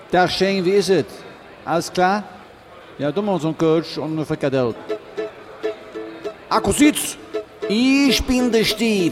Tag Shane, wie ist es? Alles klar? Ja, du machst so einen Coach und eine Frikadelle. Akku Süd, ich bin der Steve.